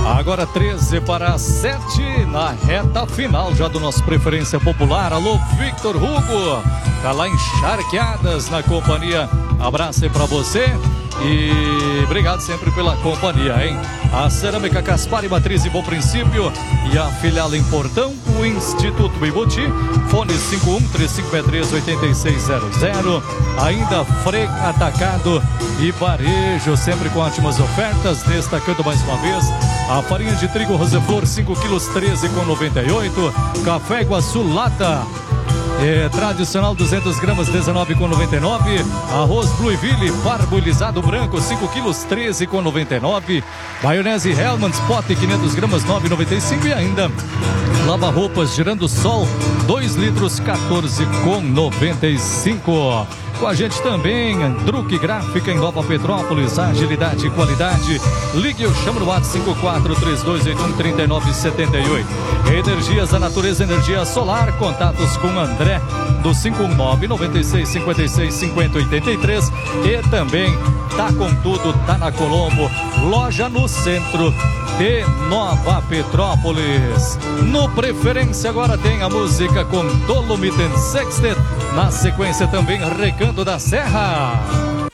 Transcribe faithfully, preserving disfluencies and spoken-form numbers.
Agora treze para as sete, na reta final já do nosso Preferência Popular. Alô, Victor Hugo, tá lá em Charqueadas na companhia. Abraço aí pra você e obrigado sempre pela companhia, hein? A Cerâmica Caspar e Matriz em Bom Princípio e a filial em Portão, o Instituto Bibuti, fone cinco um três cinco três oito seis zero zero. Ainda Frei Atacado e Varejo, sempre com ótimas ofertas, destacando mais uma vez a farinha de trigo Roseflor cinco quilos treze reais e noventa e oito centavos, café Iguaçu lata É, tradicional duzentas gramas dezenove reais e noventa e nove centavos, arroz Blueville parbolizado branco cinco quilos treze reais e noventa e nove centavos, maionese Hellmann's pote quinhentas gramas nove reais e noventa e cinco centavos e ainda lava roupas Girando Sol dois litros quatorze reais e noventa e cinco centavos. Com a gente também, Druck Gráfica em Nova Petrópolis, agilidade e qualidade. Ligue ou chame no WhatsApp cinco quatro três dois oito um três nove sete oito. Energias da Natureza, energia solar, contatos com André do cinco um nove, nove seis cinco seis, cinco zero oito três e também tá com tudo, tá na Colombo, loja no centro de Nova Petrópolis. No Preferência agora tem a música com Dolomiten Sextet, na sequência também Recanto da Serra.